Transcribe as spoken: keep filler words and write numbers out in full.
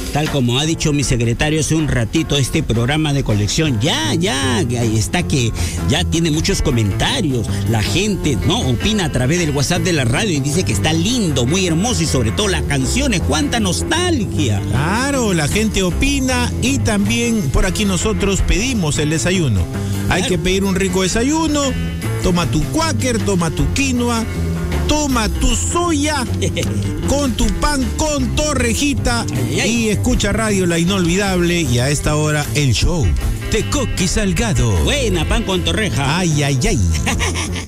tal como ha dicho mi secretario hace un ratito, este programa de colección ya, ya, ahí está que ya tiene muchos comentarios. La gente, ¿no? Opina a través del WhatsApp de la radio y dice que está lindo, muy hermoso y sobre todo las canciones, cuánta nostalgia. Claro, la gente opina y también por aquí nosotros pedimos el desayuno. Hay que pedir un rico desayuno, toma tu cuáquer, toma tu quinoa, toma tu soya con tu pan con torrejita ay, ay. Y escucha Radio La Inolvidable y a esta hora el show de Coqui Salgado. Buena, pan con torreja. Ay, ay, ay.